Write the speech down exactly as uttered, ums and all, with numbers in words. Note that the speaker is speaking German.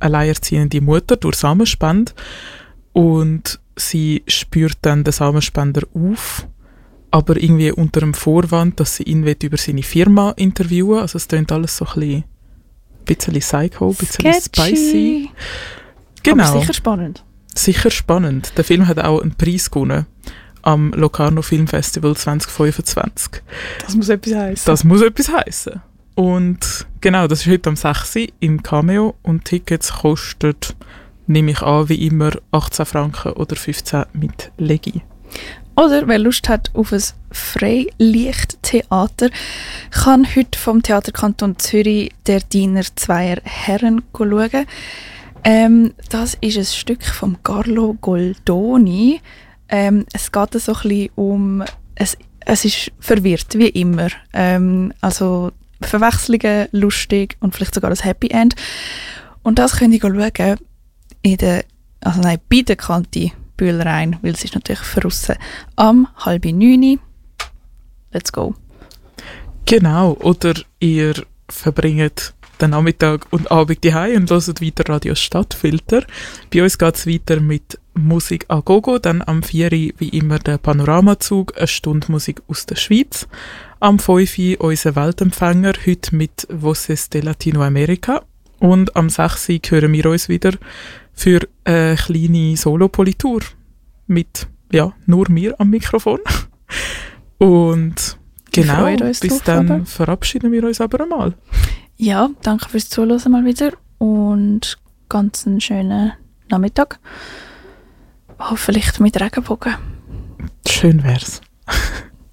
alleinerziehende Mutter durch Samenspende und sie spürt dann den Samenspender auf, aber irgendwie unter dem Vorwand, dass sie ihn über seine Firma interviewen. Also es klingt alles so ein bisschen, bisschen psycho, ein bisschen Sketchy. Spicy. Genau. Aber sicher spannend. Sicher spannend. Der Film hat auch einen Preis gewonnen am Locarno Film Festival zwanzig fünfundzwanzig. Das muss etwas heissen. Das muss etwas heissen. Und genau, das ist heute am sechs Uhr im Cameo und Tickets kosten, nehme ich an, wie immer achtzehn Franken oder fünfzehn mit Legi. Oder wer Lust hat auf ein Freilichttheater, kann heute vom Theaterkanton Zürich der Diener zweier Herren schauen. Ähm, das ist ein Stück von Carlo Goldoni. Ähm, es geht so ein bisschen um... Es, es ist verwirrt, wie immer. Ähm, also Verwechslungen, lustig und vielleicht sogar ein Happy End. Und das könnt ihr schauen in der, also nein, bei der Kanti Bühlerein, weil es ist natürlich verrissen, am halb neun. Let's go. Genau, oder ihr verbringt den Nachmittag und Abend daheim und hört weiter Radio Stadtfilter. Bei uns geht es weiter mit Musik a Gogo, dann am vier Uhr wie immer der Panoramazug, eine Stunde Musik aus der Schweiz. Am fünf Uhr unser Weltempfänger, heute mit Voces de Latinoamerica. Und am sechs Uhr hören wir uns wieder für eine kleine Solo-Politur mit, ja, nur mir am Mikrofon. Und genau, bis dann aber. verabschieden wir uns aber einmal. Ja, danke fürs Zuhören mal wieder und ganz einen schönen Nachmittag. Hoffentlich mit Regenbogen. Schön wär's.